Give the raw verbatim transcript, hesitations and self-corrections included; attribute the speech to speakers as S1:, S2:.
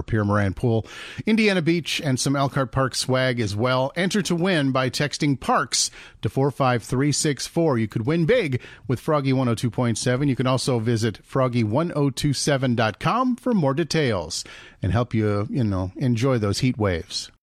S1: Water Pier Moran Pool, Indiana Beach, and some Elkhart Park swag as well. Enter to win by texting PARKS to four five three six four. You could win big with Froggy one oh two point seven. You can also visit froggy one oh two seven dot com for more details and help you, you know, enjoy those heat waves.